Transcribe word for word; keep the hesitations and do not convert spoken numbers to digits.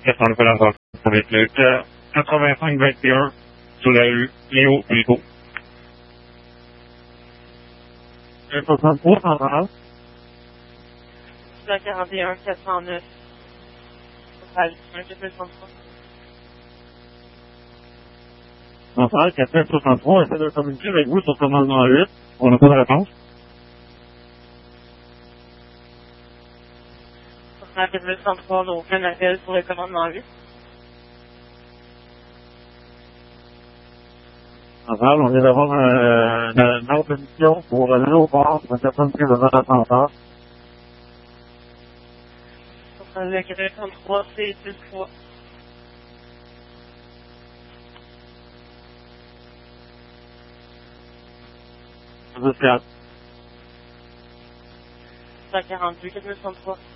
quatre cent la rencontre avec le quatre-vingt-cinq vingt et un sur la rue Léo Rigaud. soixante-trois central. La quarante et un quatre cent neuf. Central, un quatre cent soixante-trois. Central quatre cent soixante-trois, essaie de communiquer avec vous sur commandement huit. On n'a pas de réponse. Central quatre cent soixante-trois, on n'a aucun appel pour le commandement huit. Central, on vient d'avoir euh, une autre mission pour l'aéroport, pour une personne qui est devant l'ascenseur. Central quatre cent soixante-trois, c'est six trois. dix-quatre. cent quarante-deux, quatre cent soixante-trois.